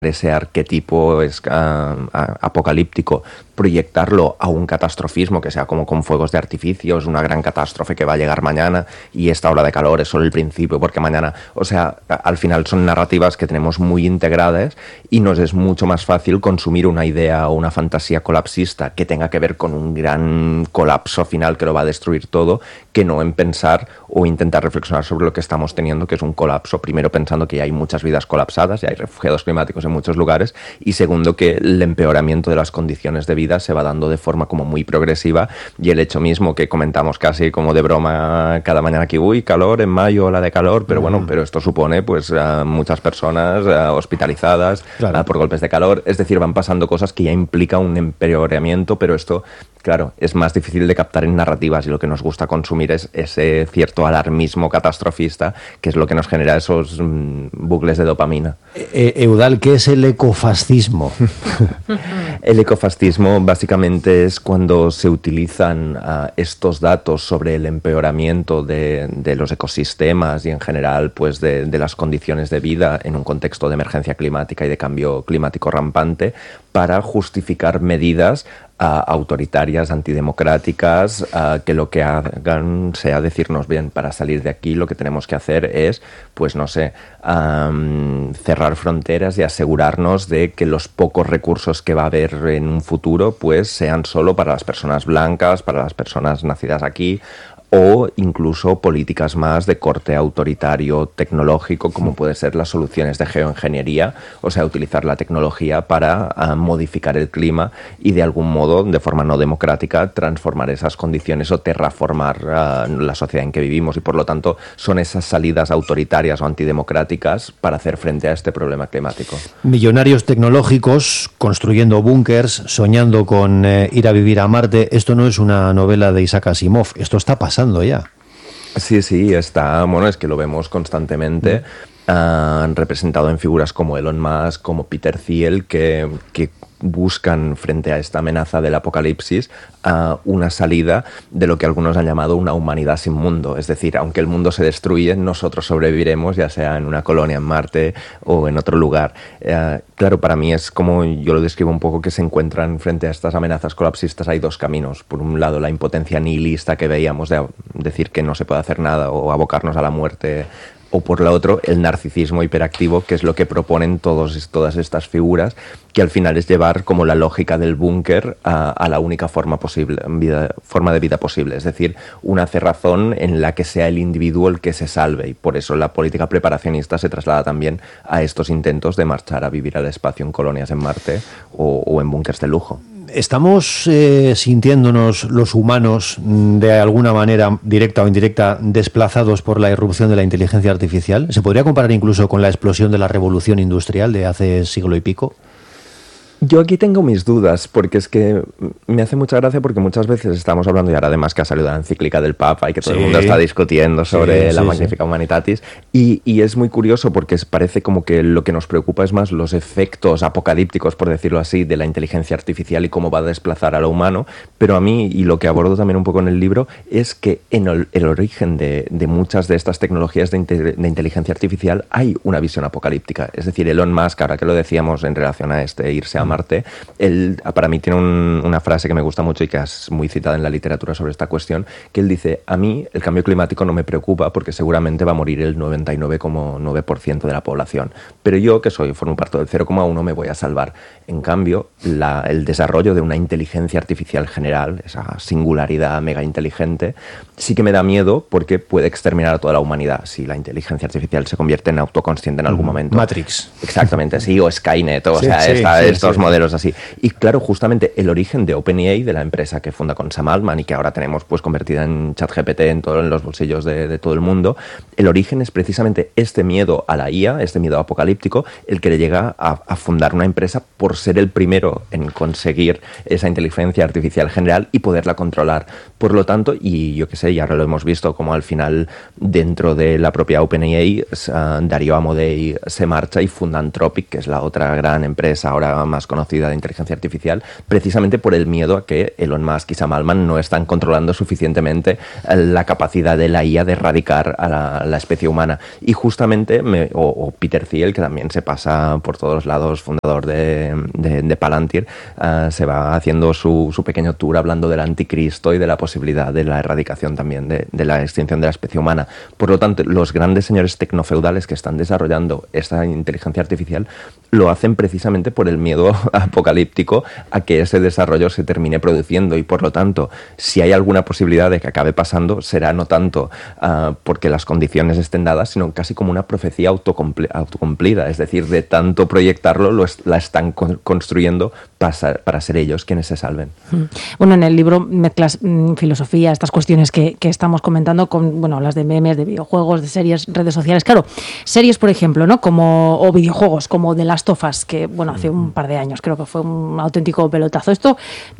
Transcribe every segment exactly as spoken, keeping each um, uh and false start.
ese arquetipo es, uh, apocalíptico, proyectarlo a un catastrofismo que sea como con fuegos de artificios, una gran catástrofe que va a llegar mañana y esta ola de calor es solo el principio porque mañana, o sea, al final son narrativas que tenemos muy integradas y nos es mucho más fácil consumir una idea o una fantasía colapsista que tenga que ver con un gran colapso final que lo va a destruir todo, que no en pensar o intentar reflexionar sobre lo que estamos teniendo, que es un colapso, primero pensando que ya hay muchas vidas colapsadas, ya hay refugiados climáticos en muchos lugares, y segundo que el empeoramiento de las condiciones de vida se va dando de forma como muy progresiva, y el hecho mismo que comentamos casi como de broma cada mañana aquí, uy, calor en mayo, ola de calor, pero bueno, pero esto supone pues uh, muchas personas uh, hospitalizadas claro. uh, por golpes de calor, es decir, van pasando cosas que ya implica un empeoramiento, pero esto, claro, es más difícil de captar en narrativas y lo que nos gusta consumir es ese cierto alarmismo catastrofista que es lo que nos genera esos mm, bucles de dopamina. Eh, Eudal, ¿qué es el ecofascismo? El ecofascismo básicamente es cuando se utilizan uh, estos datos sobre el empeoramiento de, de los ecosistemas y en general pues de, de las condiciones de vida en un contexto de emergencia climática y de cambio climático rampante para justificar medidas uh, autoritarias, antidemocráticas, uh, que lo que hagan sea decirnos, bien, para salir de aquí lo que tenemos que hacer es, pues no sé, um, cerrar fronteras y asegurarnos de que los pocos recursos que va a haber en un futuro pues sean solo para las personas blancas, para las personas nacidas aquí, o incluso políticas más de corte autoritario tecnológico, como puede ser las soluciones de geoingeniería, o sea, utilizar la tecnología para uh, modificar el clima y de algún modo, de forma no democrática, transformar esas condiciones o terraformar uh, la sociedad en que vivimos, y por lo tanto son esas salidas autoritarias o antidemocráticas para hacer frente a este problema climático. Millonarios tecnológicos construyendo búnkers, soñando con eh, ir a vivir a Marte. Esto no es una novela de Isaac Asimov, esto está pasando ya. Sí, sí, está, bueno, es que lo vemos constantemente, mm. uh, representado en figuras como Elon Musk, como Peter Thiel, que, que buscan frente a esta amenaza del apocalipsis uh, una salida de lo que algunos han llamado una humanidad sin mundo, es decir, aunque el mundo se destruye, nosotros sobreviviremos, ya sea en una colonia en Marte o en otro lugar. Uh, claro, para mí es como yo lo describo un poco, que se encuentran frente a estas amenazas colapsistas hay dos caminos. Por un lado, la impotencia nihilista que veíamos de decir que no se puede hacer nada o abocarnos a la muerte, o por la otra, el narcisismo hiperactivo, que es lo que proponen todos, todas estas figuras, que al final es llevar como la lógica del búnker a, a la única forma posible, vida, forma de vida posible, es decir, una cerrazón en la que sea el individuo el que se salve, y por eso la política preparacionista se traslada también a estos intentos de marchar a vivir al espacio en colonias en Marte o, o en búnkers de lujo. ¿Estamos eh, sintiéndonos los humanos de alguna manera, directa o indirecta, desplazados por la irrupción de la inteligencia artificial? ¿Se podría comparar incluso con la explosión de la revolución industrial de hace siglo y pico? Yo aquí tengo mis dudas, porque es que me hace mucha gracia porque muchas veces estamos hablando, y ahora además que ha salido la encíclica del Papa y que todo sí. el mundo está discutiendo sobre sí, la sí, Magnificat sí. Humanitatis, y, y es muy curioso porque parece como que lo que nos preocupa es más los efectos apocalípticos, por decirlo así, de la inteligencia artificial y cómo va a desplazar a lo humano, pero a mí, y lo que abordo también un poco en el libro, es que en el, el origen de, de muchas de estas tecnologías de, inte- de inteligencia artificial hay una visión apocalíptica, es decir, Elon Musk, ahora que lo decíamos en relación a este irse a Marte, él, para mí tiene un, una frase que me gusta mucho y que es muy citada en la literatura sobre esta cuestión, que él dice, a mí el cambio climático no me preocupa porque seguramente va a morir el noventa y nueve coma nueve por ciento de la población, pero yo, que soy formo parte del cero coma uno, me voy a salvar. En cambio, la, el desarrollo de una inteligencia artificial general, esa singularidad mega inteligente, sí que me da miedo porque puede exterminar a toda la humanidad si la inteligencia artificial se convierte en autoconsciente en algún momento. Matrix. Exactamente, sí, o Skynet, o sí, sea, sí, esta, sí, estos sí. modelos así. Y claro, justamente el origen de OpenAI, de la empresa que funda con Sam Altman y que ahora tenemos pues convertida en ChatGPT en, todo, en los bolsillos de, de todo el mundo, el origen es precisamente este miedo a la I A, este miedo apocalíptico, el que le llega a, a fundar una empresa por ser el primero en conseguir esa inteligencia artificial general y poderla controlar. Por lo tanto, y yo qué sé, ya lo hemos visto como al final dentro de la propia OpenAI, uh, Darío Amodei se marcha y funda Anthropic, que es la otra gran empresa ahora más conocida de inteligencia artificial, precisamente por el miedo a que Elon Musk y Sam Altman no están controlando suficientemente la capacidad de la I A de erradicar a la, a la especie humana. Y justamente, me, o, o Peter Thiel, que también se pasa por todos los lados, fundador de, de, de Palantir, uh, se va haciendo su, su pequeño tour hablando del anticristo y de la posibilidad de la erradicación también de, de la extinción de la especie humana. Por lo tanto, los grandes señores tecnofeudales que están desarrollando esta inteligencia artificial lo hacen precisamente por el miedo apocalíptico a que ese desarrollo se termine produciendo, y por lo tanto, si hay alguna posibilidad de que acabe pasando, será no tanto uh, porque las condiciones estén dadas, sino casi como una profecía autocompl- autocumplida, es decir, de tanto proyectarlo, lo es, la están con- construyendo para, para ser ellos quienes se salven. Bueno, en el libro mezclas mmm, filosofía, estas cuestiones que, que estamos comentando con, bueno, las de memes, de videojuegos, de series, redes sociales. Claro, series, por ejemplo, ¿no? Como, o videojuegos como The Last of Us, que, bueno, hace un par de años creo que fue un auténtico pelotazo. ¿Esto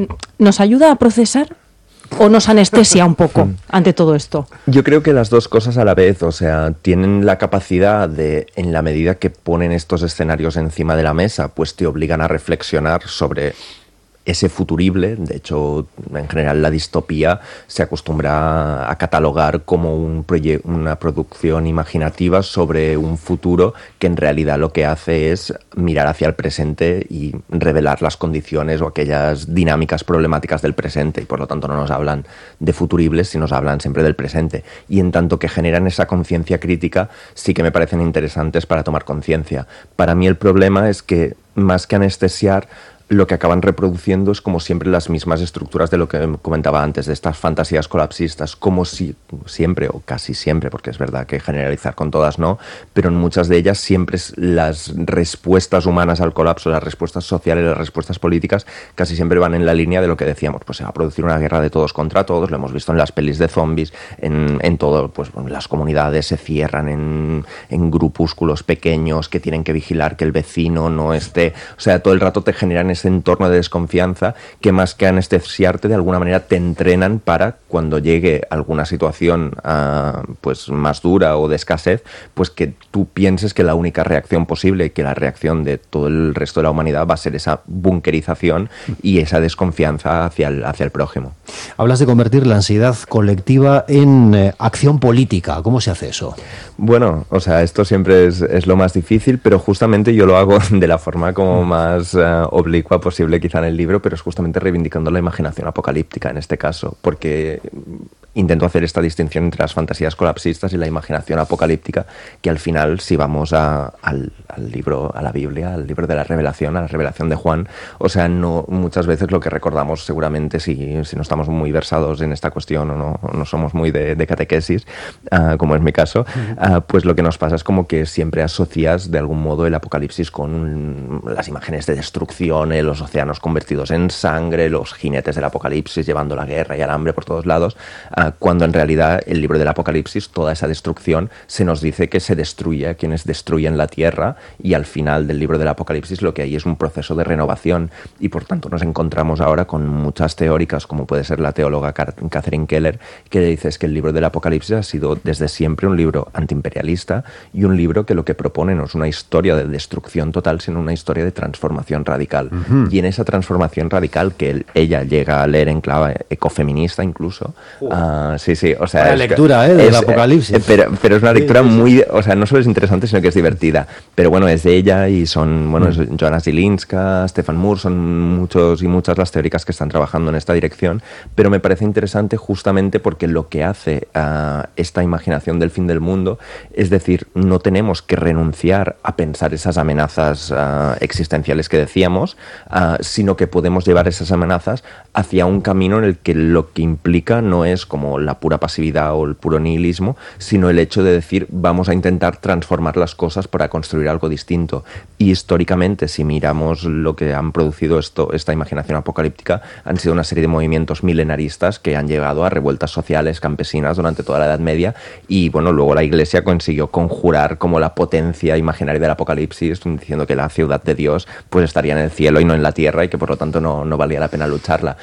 nos ayuda a procesar o nos anestesia un poco ante todo esto? Yo creo que las dos cosas a la vez, o sea, tienen la capacidad de, en la medida que ponen estos escenarios encima de la mesa, pues te obligan a reflexionar sobre ese futurible. De hecho, en general la distopía se acostumbra a catalogar como un proye- una producción imaginativa sobre un futuro que en realidad lo que hace es mirar hacia el presente y revelar las condiciones o aquellas dinámicas problemáticas del presente, y por lo tanto no nos hablan de futuribles, sino nos hablan siempre del presente. Y en tanto que generan esa conciencia crítica, sí que me parecen interesantes para tomar conciencia. Para mí el problema es que, más que anestesiar, lo que acaban reproduciendo es como siempre las mismas estructuras de lo que comentaba antes, de estas fantasías colapsistas, como si siempre, o casi siempre, porque es verdad que generalizar con todas no, pero en muchas de ellas siempre las respuestas humanas al colapso, las respuestas sociales, las respuestas políticas, casi siempre van en la línea de lo que decíamos, pues se va a producir una guerra de todos contra todos, lo hemos visto en las pelis de zombies, en, en todo, pues las comunidades se cierran en, en grupúsculos pequeños que tienen que vigilar que el vecino no esté, o sea, todo el rato te generan ese entorno de desconfianza que, más que anestesiarte, de alguna manera te entrenan para cuando llegue alguna situación uh, pues más dura o de escasez, pues que tú pienses que la única reacción posible y que la reacción de todo el resto de la humanidad va a ser esa bunkerización y esa desconfianza hacia el, hacia el prójimo. Hablas de convertir la ansiedad colectiva en eh, acción política. ¿Cómo se hace eso? Bueno, o sea, esto siempre es, es lo más difícil, pero justamente yo lo hago de la forma como más uh, oblicua posible quizá en el libro, pero es justamente reivindicando la imaginación apocalíptica en este caso, porque intento hacer esta distinción entre las fantasías colapsistas y la imaginación apocalíptica, que al final, si vamos a, al, al libro, a la Biblia, al libro de la Revelación, a la Revelación de Juan, o sea, no muchas veces lo que recordamos, seguramente, si, si no estamos muy versados en esta cuestión o no, no somos muy de, de catequesis, uh, como es mi caso, uh, pues lo que nos pasa es como que siempre asocias de algún modo el apocalipsis con las imágenes de destrucción, eh, los océanos convertidos en sangre, los jinetes del apocalipsis llevando la guerra y el hambre por todos lados, uh, cuando en realidad el libro del Apocalipsis, toda esa destrucción, se nos dice que se destruye a quienes destruyen la tierra, y al final del libro del Apocalipsis lo que hay es un proceso de renovación, y por tanto nos encontramos ahora con muchas teóricas, como puede ser la teóloga Catherine Keller, que dice es que el libro del Apocalipsis ha sido desde siempre un libro antiimperialista y un libro que lo que propone no es una historia de destrucción total, sino una historia de transformación radical. Uh-huh. Y en esa transformación radical que él, ella llega a leer en clave ecofeminista incluso, uh, uh, sí, sí, o sea... La lectura, ¿eh? Del Apocalipsis. Eh, pero, pero es una lectura muy... O sea, no solo es interesante, sino que es divertida. Pero bueno, es de ella y son, bueno, mm. es Joanna Zilinska, Stefan Moore, son muchos y muchas las teóricas que están trabajando en esta dirección, pero me parece interesante justamente porque lo que hace uh, esta imaginación del fin del mundo, es decir, no tenemos que renunciar a pensar esas amenazas uh, existenciales que decíamos, uh, sino que podemos llevar esas amenazas hacia un camino en el que lo que implica no es como la pura pasividad o el puro nihilismo, sino el hecho de decir vamos a intentar transformar las cosas para construir algo distinto. Y históricamente, si miramos lo que han producido esto, esta imaginación apocalíptica, han sido una serie de movimientos milenaristas que han llevado a revueltas sociales campesinas durante toda la Edad Media, y bueno, luego la Iglesia consiguió conjurar como la potencia imaginaria del apocalipsis, diciendo que la ciudad de Dios pues estaría en el cielo y no en la tierra, y que por lo tanto no, no valía la pena lucharla.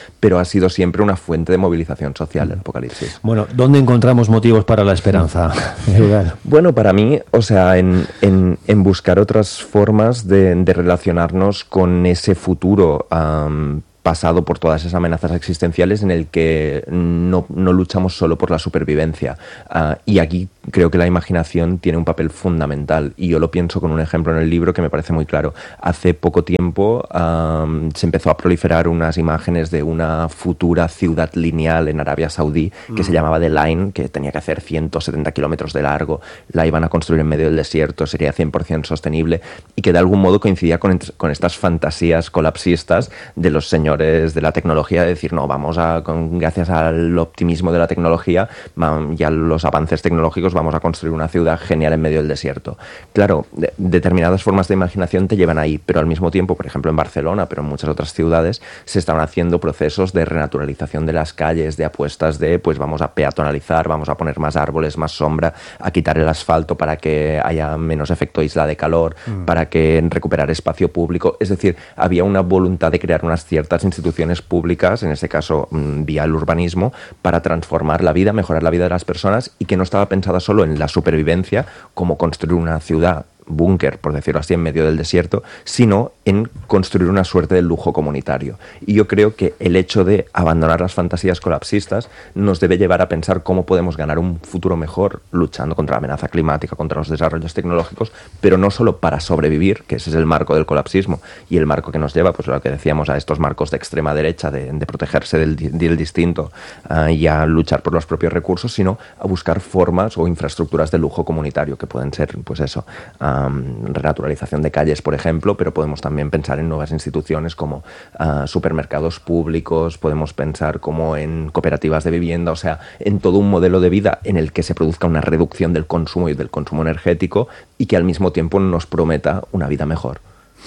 pero ha sido siempre una fuente de movilización social el apocalipsis. Bueno, ¿dónde encontramos motivos para la esperanza? Bueno, para mí, o sea, en, en, en buscar otras formas de, de relacionarnos con ese futuro um, pasado por todas esas amenazas existenciales en el que no, no luchamos solo por la supervivencia. Uh, y aquí creo que la imaginación tiene un papel fundamental, y yo lo pienso con un ejemplo en el libro que me parece muy claro. Hace poco tiempo um, se empezó a proliferar unas imágenes de una futura ciudad lineal en Arabia Saudí que mm. se llamaba The Line, que tenía que hacer ciento setenta kilómetros de largo, la iban a construir en medio del desierto, sería cien por ciento sostenible, y que de algún modo coincidía con, con estas fantasías colapsistas de los señores de la tecnología, de decir, no, vamos a, con, gracias al optimismo de la tecnología y a los avances tecnológicos, vamos a construir una ciudad genial en medio del desierto. Claro, de, determinadas formas de imaginación te llevan ahí, pero al mismo tiempo, por ejemplo en Barcelona, pero en muchas otras ciudades, se están haciendo procesos de renaturalización de las calles, de apuestas de, pues vamos a peatonalizar, vamos a poner más árboles, más sombra, a quitar el asfalto para que haya menos efecto isla de calor, mm. para que recuperar espacio público. Es decir, había una voluntad de crear unas ciertas instituciones públicas, en este caso vía el urbanismo, para transformar la vida, mejorar la vida de las personas, y que no estaba pensada solo en la supervivencia, como construir una ciudad búnker, por decirlo así, en medio del desierto, sino en construir una suerte de lujo comunitario. Y yo creo que el hecho de abandonar las fantasías colapsistas nos debe llevar a pensar cómo podemos ganar un futuro mejor luchando contra la amenaza climática, contra los desarrollos tecnológicos, pero no solo para sobrevivir, que ese es el marco del colapsismo y el marco que nos lleva, pues lo que decíamos, a estos marcos de extrema derecha, de, de protegerse del, del distinto uh, y a luchar por los propios recursos, sino a buscar formas o infraestructuras de lujo comunitario que pueden ser, pues eso, uh, renaturalización de calles, por ejemplo, pero podemos también pensar en nuevas instituciones como uh, supermercados públicos, podemos pensar como en cooperativas de vivienda, o sea, en todo un modelo de vida en el que se produzca una reducción del consumo y del consumo energético, y que al mismo tiempo nos prometa una vida mejor.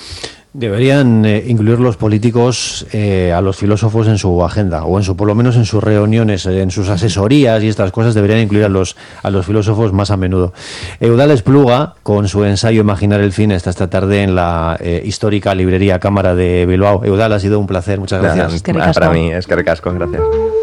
Deberían eh, incluir los políticos eh, a los filósofos en su agenda, o en su, por lo menos en sus reuniones, eh, en sus asesorías y estas cosas, deberían incluir a los, a los filósofos más a menudo. Eudal Espluga, con su ensayo Imaginar el fin, está esta tarde en la eh, histórica librería Cámara de Bilbao. Eudal, ha sido un placer, muchas gracias. Nada, para mí es que recasco, gracias.